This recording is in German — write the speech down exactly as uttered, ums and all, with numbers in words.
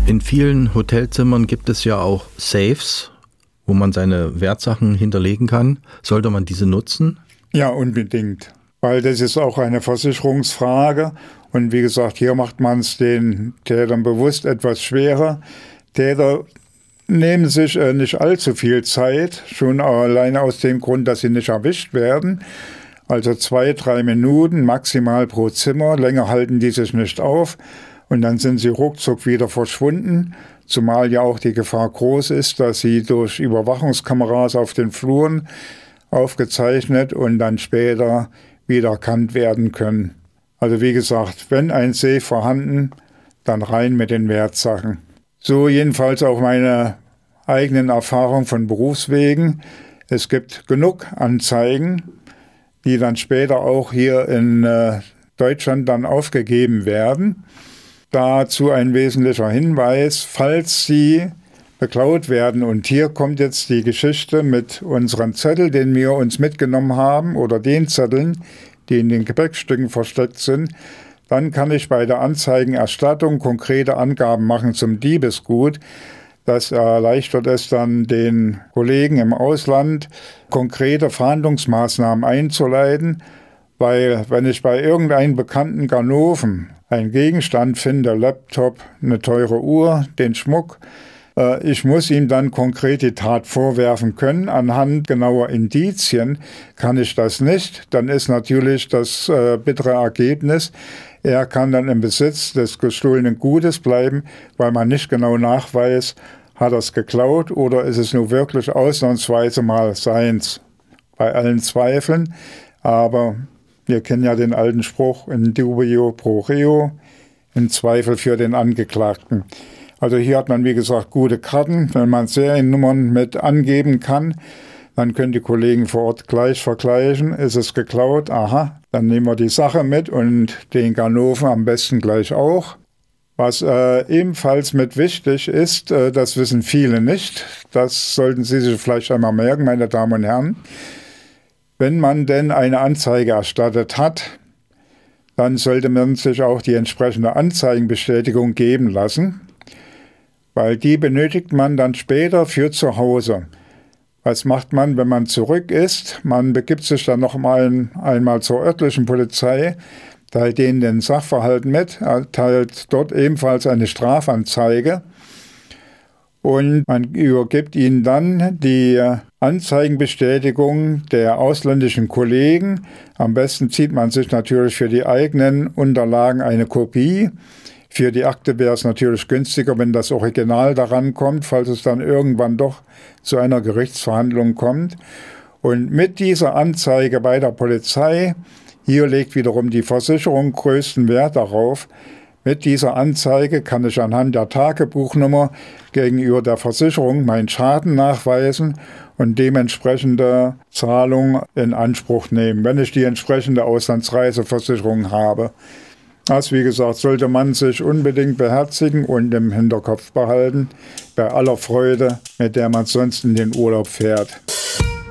In vielen Hotelzimmern gibt es ja auch Safes, wo man seine Wertsachen hinterlegen kann. Sollte man diese nutzen? Ja, unbedingt, weil das ist auch eine Versicherungsfrage. Und wie gesagt, hier macht man es den Tätern bewusst etwas schwerer. Täter nehmen sich äh, nicht allzu viel Zeit, schon alleine aus dem Grund, dass sie nicht erwischt werden. Also zwei, drei Minuten maximal pro Zimmer, länger halten die sich nicht auf. Und dann sind sie ruckzuck wieder verschwunden, zumal ja auch die Gefahr groß ist, dass sie durch Überwachungskameras auf den Fluren aufgezeichnet und dann später wieder erkannt werden können. Also wie gesagt, wenn ein Safe vorhanden, dann rein mit den Wertsachen. So jedenfalls auch meine eigenen Erfahrungen von Berufswegen. Es gibt genug Anzeigen, die dann später auch hier in äh, Deutschland dann aufgegeben werden. Dazu ein wesentlicher Hinweis, falls sie beklaut werden. Und hier kommt jetzt die Geschichte mit unserem Zettel, den wir uns mitgenommen haben, oder den Zetteln, die in den Gepäckstücken versteckt sind. Dann kann ich bei der Anzeigenerstattung konkrete Angaben machen zum Diebesgut. Das erleichtert es dann den Kollegen im Ausland, konkrete Verhandlungsmaßnahmen einzuleiten, weil wenn ich bei irgendeinem bekannten Ganoven einen Gegenstand finde, Laptop, eine teure Uhr, den Schmuck, äh, ich muss ihm dann konkret die Tat vorwerfen können. Anhand genauer Indizien kann ich das nicht. Dann ist natürlich das äh, bittere Ergebnis, er kann dann im Besitz des gestohlenen Gutes bleiben, weil man nicht genau nachweist, hat er es geklaut oder ist es nur wirklich ausnahmsweise mal seins. Bei allen Zweifeln, aber wir kennen ja den alten Spruch, in dubio pro reo, im Zweifel für den Angeklagten. Also hier hat man, wie gesagt, gute Karten. Wenn man Seriennummern mit angeben kann, dann können die Kollegen vor Ort gleich vergleichen. Ist es geklaut? Aha, dann nehmen wir die Sache mit und den Ganoven am besten gleich auch. Was äh, ebenfalls mit wichtig ist, äh, das wissen viele nicht. Das sollten Sie sich vielleicht einmal merken, meine Damen und Herren. Wenn man denn eine Anzeige erstattet hat, dann sollte man sich auch die entsprechende Anzeigenbestätigung geben lassen, weil die benötigt man dann später für zu Hause. Was macht man, wenn man zurück ist? Man begibt sich dann noch mal einmal zur örtlichen Polizei, teilt denen den Sachverhalt mit, erteilt dort ebenfalls eine Strafanzeige und man übergibt ihnen dann die Anzeigenbestätigung der ausländischen Kollegen. Am besten zieht man sich natürlich für die eigenen Unterlagen eine Kopie. Für die Akte wäre es natürlich günstiger, wenn das Original daran kommt, falls es dann irgendwann doch zu einer Gerichtsverhandlung kommt. Und mit dieser Anzeige bei der Polizei, hier legt wiederum die Versicherung größten Wert darauf, mit dieser Anzeige kann ich anhand der Tagebuchnummer gegenüber der Versicherung meinen Schaden nachweisen und dementsprechende Zahlung in Anspruch nehmen, wenn ich die entsprechende Auslandsreiseversicherung habe. Das, wie gesagt, sollte man sich unbedingt beherzigen und im Hinterkopf behalten, bei aller Freude, mit der man sonst in den Urlaub fährt.